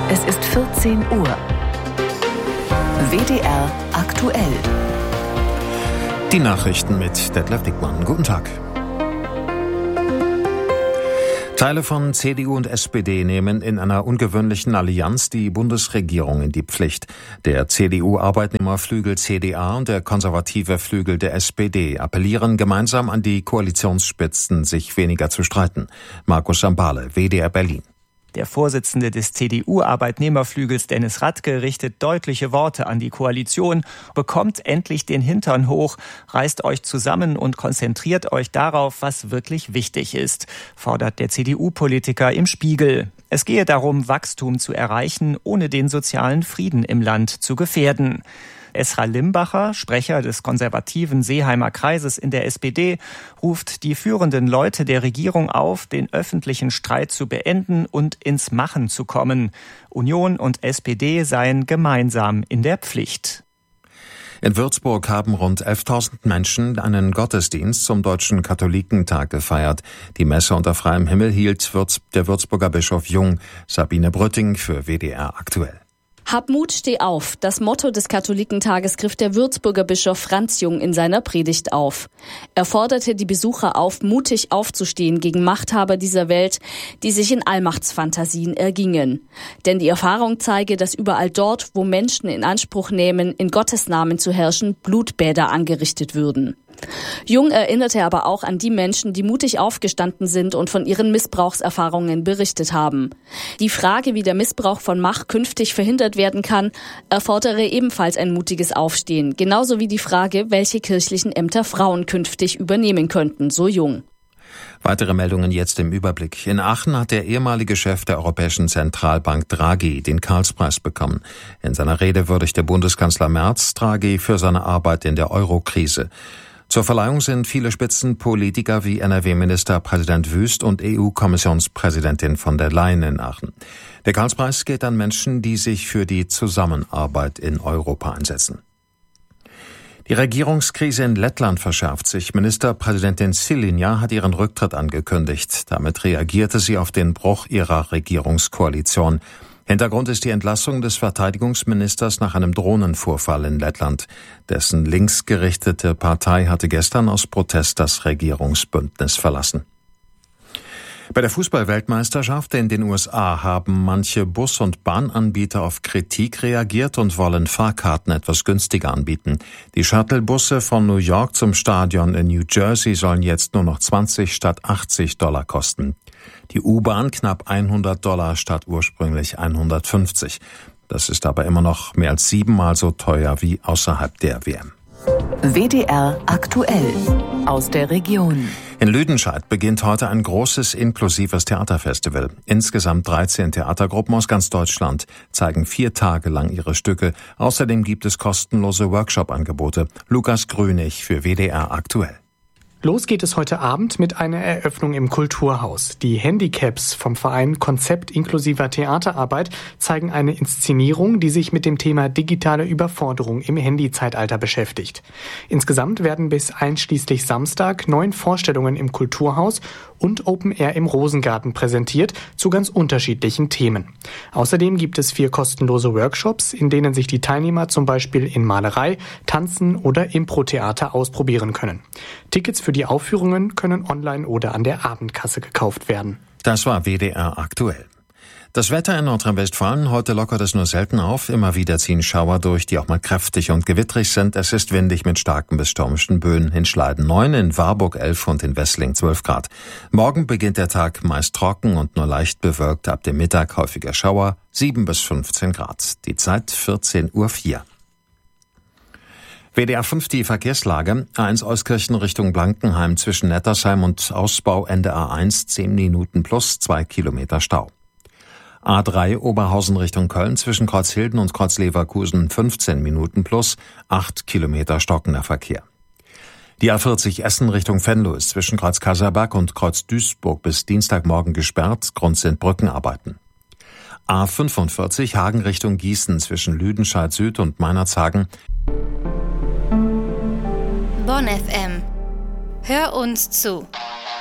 Es ist 14 Uhr. WDR aktuell. Die Nachrichten mit Detlef Dickmann. Guten Tag. Teile von CDU und SPD nehmen in einer ungewöhnlichen Allianz die Bundesregierung in die Pflicht. Der CDU-Arbeitnehmerflügel CDA und der konservative Flügel der SPD appellieren gemeinsam an die Koalitionsspitzen, sich weniger zu streiten. Markus Sambale, WDR Berlin. Der Vorsitzende des CDU-Arbeitnehmerflügels Dennis Radke richtet deutliche Worte an die Koalition. Bekommt endlich den Hintern hoch, reißt euch zusammen und konzentriert euch darauf, was wirklich wichtig ist, fordert der CDU-Politiker im Spiegel. Es gehe darum, Wachstum zu erreichen, ohne den sozialen Frieden im Land zu gefährden. Esra Limbacher, Sprecher des konservativen Seeheimer Kreises in der SPD, ruft die führenden Leute der Regierung auf, den öffentlichen Streit zu beenden und ins Machen zu kommen. Union und SPD seien gemeinsam in der Pflicht. In Würzburg haben rund 11.000 Menschen einen Gottesdienst zum Deutschen Katholikentag gefeiert. Die Messe unter freiem Himmel hielt der Würzburger Bischof Jung. Sabine Brütting für WDR aktuell. Hab Mut, steh auf. Das Motto des Katholikentages griff der Würzburger Bischof Franz Jung in seiner Predigt auf. Er forderte die Besucher auf, mutig aufzustehen gegen Machthaber dieser Welt, die sich in Allmachtsfantasien ergingen. Denn die Erfahrung zeige, dass überall dort, wo Menschen in Anspruch nehmen, in Gottes Namen zu herrschen, Blutbäder angerichtet würden. Jung erinnerte aber auch an die Menschen, die mutig aufgestanden sind und von ihren Missbrauchserfahrungen berichtet haben. Die Frage, wie der Missbrauch von Macht künftig verhindert werden kann, erfordere ebenfalls ein mutiges Aufstehen. Genauso wie die Frage, welche kirchlichen Ämter Frauen künftig übernehmen könnten, so Jung. Weitere Meldungen jetzt im Überblick. In Aachen hat der ehemalige Chef der Europäischen Zentralbank Draghi den Karlspreis bekommen. In seiner Rede würdigte Bundeskanzler Merz Draghi für seine Arbeit in der Euro-Krise. Zur Verleihung sind viele Spitzenpolitiker wie NRW-Ministerpräsident Wüst und EU-Kommissionspräsidentin von der Leyen in Aachen. Der Karlspreis geht an Menschen, die sich für die Zusammenarbeit in Europa einsetzen. Die Regierungskrise in Lettland verschärft sich. Ministerpräsidentin Šilinja hat ihren Rücktritt angekündigt. Damit reagierte sie auf den Bruch ihrer Regierungskoalition. Hintergrund ist die Entlassung des Verteidigungsministers nach einem Drohnenvorfall in Lettland. Dessen linksgerichtete Partei hatte gestern aus Protest das Regierungsbündnis verlassen. Bei der Fußball-Weltmeisterschaft in den USA haben manche Bus- und Bahnanbieter auf Kritik reagiert und wollen Fahrkarten etwas günstiger anbieten. Die Shuttlebusse von New York zum Stadion in New Jersey sollen jetzt nur noch $20 statt $80 kosten. Die U-Bahn knapp $100 statt ursprünglich $150. Das ist aber immer noch mehr als 7-mal so teuer wie außerhalb der WM. WDR aktuell aus der Region. In Lüdenscheid beginnt heute ein großes inklusives Theaterfestival. Insgesamt 13 Theatergruppen aus ganz Deutschland zeigen 4 Tage lang ihre Stücke. Außerdem gibt es kostenlose Workshop-Angebote. Lukas Grünig für WDR aktuell. Los geht es heute Abend mit einer Eröffnung im Kulturhaus. Die Handicaps vom Verein Konzept inklusiver Theaterarbeit zeigen eine Inszenierung, die sich mit dem Thema digitale Überforderung im Handyzeitalter beschäftigt. Insgesamt werden bis einschließlich Samstag 9 Vorstellungen im Kulturhaus und Open Air im Rosengarten präsentiert zu ganz unterschiedlichen Themen. Außerdem gibt es 4 kostenlose Workshops, in denen sich die Teilnehmer zum Beispiel in Malerei, Tanzen oder Impro-Theater ausprobieren können. Tickets für die Aufführungen können online oder an der Abendkasse gekauft werden. Das war WDR aktuell. Das Wetter in Nordrhein-Westfalen, heute lockert es nur selten auf. Immer wieder ziehen Schauer durch, die auch mal kräftig und gewittrig sind. Es ist windig mit starken bis stürmischen Böen. In Schleiden 9, in Warburg 11 und in Wessling 12 Grad. Morgen beginnt der Tag meist trocken und nur leicht bewölkt. Ab dem Mittag häufiger Schauer, 7 bis 15 Grad. Die Zeit 14:04 Uhr. WDR 5 die Verkehrslage. A1 Euskirchen Richtung Blankenheim zwischen Nettersheim und Ausbau Ende A1 10 Minuten plus 2 Kilometer Stau. A3 Oberhausen Richtung Köln zwischen Kreuzhilden und Kreuzleverkusen 15 Minuten plus 8 Kilometer stockender Verkehr. Die A40 Essen Richtung Venlo ist zwischen Kreuz Kasselberg und Kreuz Duisburg bis Dienstagmorgen gesperrt. Grund sind Brückenarbeiten. A45 Hagen Richtung Gießen zwischen Lüdenscheid Süd und Meinerzhagen. Bonn FM. Hör uns zu.